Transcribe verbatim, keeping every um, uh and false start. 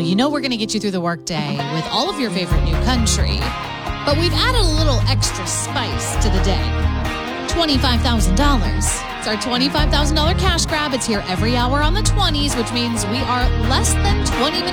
you know we're going to get you through the workday with all of your favorite new country. But we've added a little extra spice to the day. twenty-five thousand dollars. It's our twenty-five thousand dollars cash grab. It's here every hour on the twenties, which means we are less than twenty minutes